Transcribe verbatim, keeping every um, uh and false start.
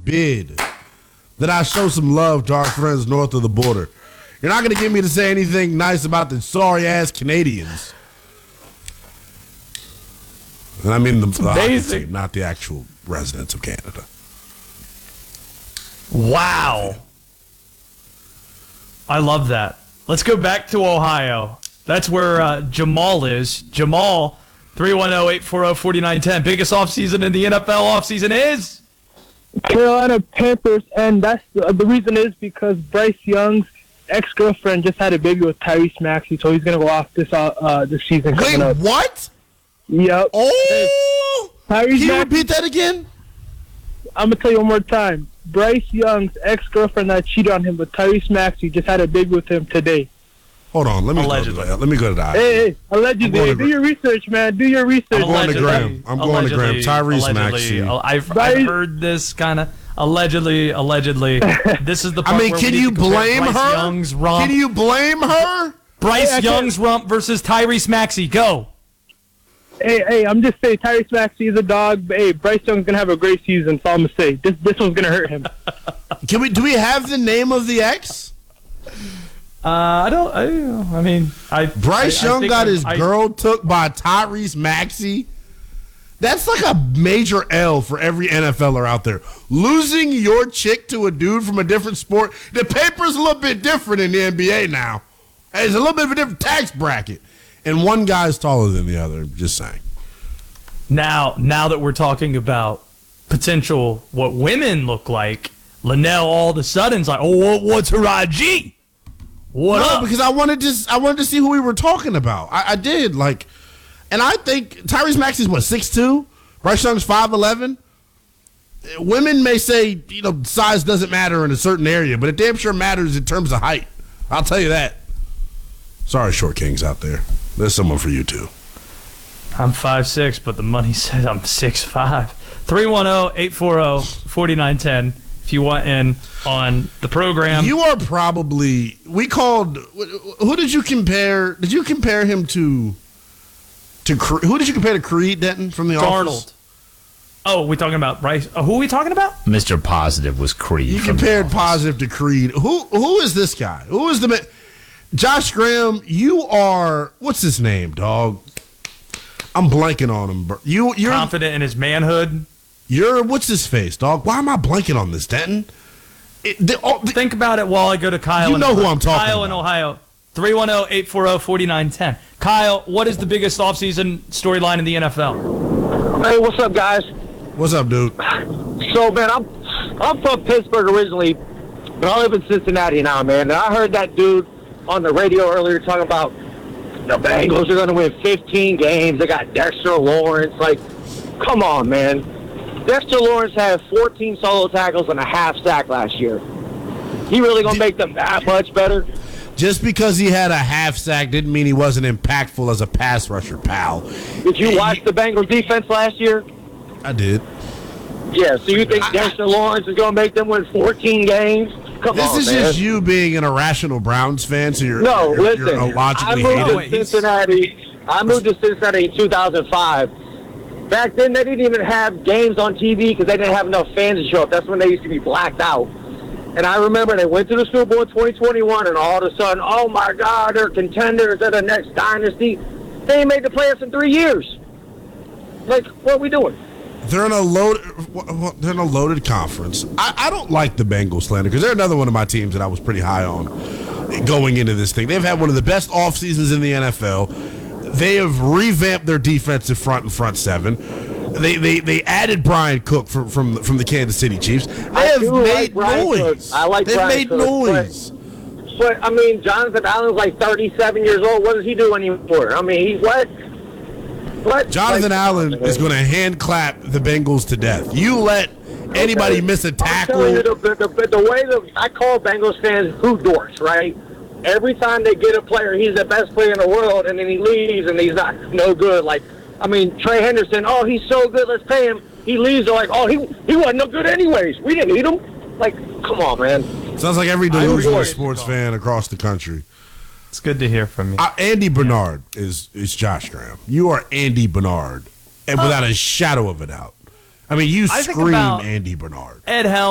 forbid that I show some love to our friends north of the border. You're not going to get me to say anything nice about the sorry-ass Canadians. And I mean the, the hockey team, not the actual residents of Canada. Wow. I love that. Let's go back to Ohio. That's where uh, Jamal is. Jamal, three one zero, eight four zero, four nine one zero. Biggest offseason in the N F L offseason is? Carolina Panthers, and that's the, the reason is because Bryce Young's ex-girlfriend just had a baby with Tyrese Maxey, so he's going to go off this uh, uh, this season. Wait, up. what? Yep. Oh! Tyrese Can you Maxey, repeat that again? I'm going to tell you one more time. Bryce Young's ex-girlfriend that cheated on him with Tyrese Maxey just had a baby with him today. Hold on, let me Allegedly. go to, let me go to the Hey, hey, allegedly. Hey, do your research, man. Do your research. I'm going to Graham. I'm going to Graham. Tyrese Maxey. I've, I've heard this kind of allegedly, allegedly. This is the part I mean, where can we you need to compare blame Bryce her? Young's rump. Can you blame her? Bryce Hey, Young's rump versus Tyrese Maxey. Go. Hey, hey, I'm just saying Tyrese Maxey is a dog, but hey, Bryce Young's going to have a great season, so I'm going to say. This this one's going to hurt him. Can we? Do we have the name of the ex? Uh, I don't. I, I mean, I. Bryce I, I Young got I, his I, girl took by Tyrese Maxey. That's like a major L for every NFLer out there. Losing your chick to a dude from a different sport. The paper's a little bit different in the N B A now. It's a little bit of a different tax bracket. And one guy's taller than the other. Just saying. Now, now that we're talking about potential what women look like, Linnell all of a sudden's like, oh, what's her I G? What no, up? because I wanted to. I wanted to see who we were talking about. I, I did like, and I think Tyrese Maxey's what six two. Bryce Young's five eleven. Women may say you know size doesn't matter in a certain area, but it damn sure matters in terms of height. I'll tell you that. Sorry, short kings out there. There's someone for you too. I'm five six, but the money says I'm six five. three one zero, eight four zero, four nine one zero. If you want in on the program. You are probably, we called, who did you compare, did you compare him to, to who did you compare to Creed Denton from the Darnold. Office? Oh, we talking about Bryce. Uh, who are we talking about? Mister Positive was Creed. You from compared the Positive to Creed. Who Who is this guy? Who is the man? Josh Graham, you are, what's his name, dog? I'm blanking on him. Bro. You, you're confident in his manhood. You're, what's his face, dog? Why am I blanking on this, Denton? It, the, oh, the, Think about it while I go to Kyle. You in know Ohio. who I'm talking Kyle about. in Ohio. three one zero, eight four zero, four nine one zero. Kyle, what is the biggest offseason storyline in the N F L? Hey, what's up, guys? What's up, dude? So, man, I'm I'm from Pittsburgh originally, but I live in Cincinnati now, man. And I heard that dude on the radio earlier talking about the Bengals are going to win fifteen games. They got Dexter Lawrence. Like, come on, man. Dexter Lawrence had fourteen solo tackles and a half sack last year. He really going to make them that much better? Just because he had a half sack didn't mean he wasn't impactful as a pass rusher, pal. Did you watch the Bengals defense last year? I did. Yeah, so you think I, Dexter Lawrence is going to make them win fourteen games? Come this on, is man. just you being an irrational Browns fan, so you're, No, you're, listen. you're I illogically moved hated. to Cincinnati. I moved to Cincinnati in two thousand five. Back then, they didn't even have games on T V because they didn't have enough fans to show up. That's when they used to be blacked out. And I remember they went to the Super Bowl in twenty twenty-one, and all of a sudden, oh, my God, they're contenders. They're the next dynasty. They ain't made the playoffs in three years. Like, what are we doing? They're in a loaded, they're in a loaded conference. I, I don't like the Bengals slander because they're another one of my teams that I was pretty high on going into this thing. They've had one of the best off seasons in the N F L. They have revamped their defensive front and front seven. They they, they added Brian Cook from from from the Kansas City Chiefs. They I have do made like Brian noise. Cook. I like They've Brian made Cook, noise. But, but, I mean, Jonathan Allen's like thirty-seven years old. What does he do anymore? I mean, he's what? What? Jonathan like, Allen is going to hand clap the Bengals to death. You let anybody okay. miss a I'm tackle. telling you, the, the, the, the way that I call Bengals fans hoot dorks, right? Every time they get a player, he's the best player in the world, and then he leaves, and he's not no good. Like, I mean, Trey Henderson, oh, he's so good, let's pay him. He leaves, they're like, oh, he he wasn't no good anyways. We didn't need him. Like, come on, man. Sounds like every delusional enjoy it. sports fan across the country. It's good to hear from you. Uh, Andy Bernard is is Josh Graham. You are Andy Bernard, and without a shadow of a doubt. I mean, you I think scream about Andy Bernard. Ed Helms.